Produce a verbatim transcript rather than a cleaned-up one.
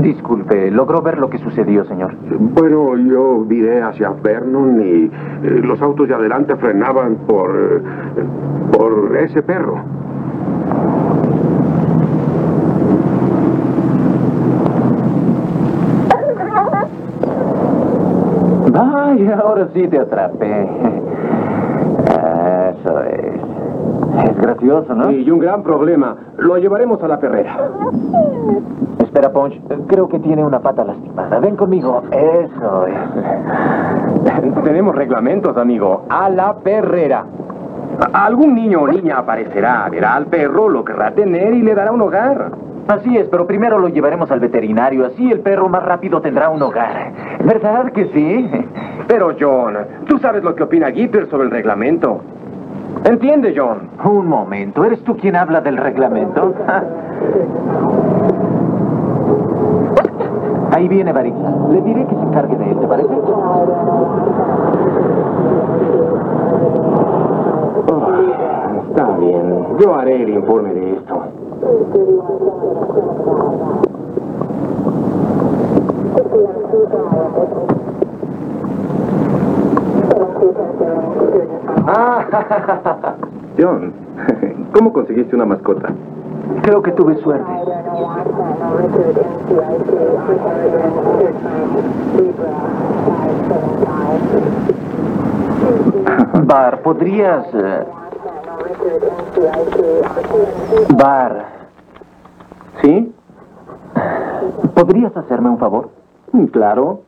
Disculpe, ¿logró ver lo que sucedió, señor? Bueno, yo viré hacia Vernon y eh, los autos de adelante frenaban por... eh, por ese perro. Ay, ahora sí te atrapé. Eso es. Es gracioso, ¿no? Y un gran problema. Lo llevaremos a la perrera. Espera, Punch. Creo que tiene una pata lastimada. Ven conmigo. Eso es. Tenemos reglamentos, amigo. A la perrera. A- algún niño o niña aparecerá, verá al perro, lo querrá tener y le dará un hogar. Así es, pero primero lo llevaremos al veterinario. Así el perro más rápido tendrá un hogar. ¿Verdad que sí? Pero, John, tú sabes lo que opina Gipper sobre el reglamento. ¿Entiende, John? Un momento. ¿Eres tú quien habla del reglamento? Ahí viene Barixa. Le diré que se encargue de él, ¿te parece? Oh, está bien. Yo haré el informe de esto. Ah, John, ¿cómo conseguiste una mascota? Creo que tuve suerte. Bar, ¿podrías... eh, Bar, ¿Sí? ¿podrías hacerme un favor? Claro.